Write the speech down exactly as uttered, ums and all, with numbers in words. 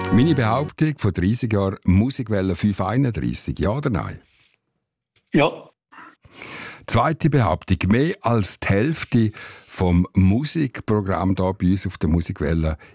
Meine Behauptung von dreissig Jahren Musikwelle fünf einunddreissig, ja oder nein? Ja. Zweite Behauptung, mehr als die Hälfte vom Musikprogramm hier bei uns auf der Musikwelle